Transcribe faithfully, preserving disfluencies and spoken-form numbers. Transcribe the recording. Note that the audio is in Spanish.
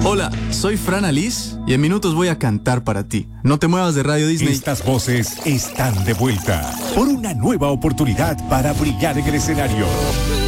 Hola, soy Fran Alice y en minutos voy a cantar para ti. No te muevas de Radio Disney. Estas voces están de vuelta por una nueva oportunidad para brillar en el escenario.